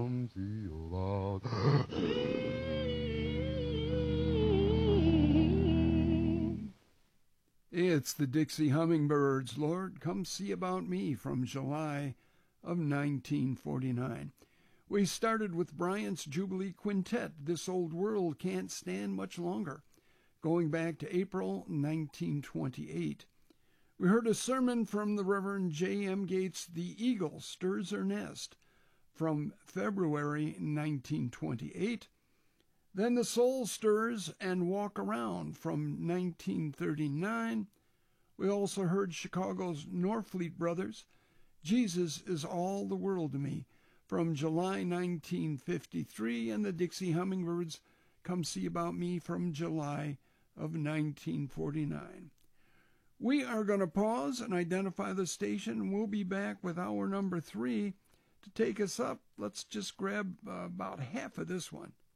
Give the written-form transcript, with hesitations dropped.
come see about. It's the Dixie Hummingbirds, Lord, Come See About Me, from July of 1949. We started with Bryant's Jubilee Quintet, This Old World Can't Stand Much Longer, going back to April 1928. We heard a sermon from the Reverend J.M. Gates, The Eagle Stirs Her Nest, from February 1928. Then The Soul Stirs and Walk Around from 1939. We also heard Chicago's Norfleet Brothers, Jesus is All the World to Me, from July 1953, and the Dixie Hummingbirds, Come See About Me, from July of 1949. We are going to pause and identify the station, and we'll be back with hour number 3 to take us up. Let's just grab about half of this one.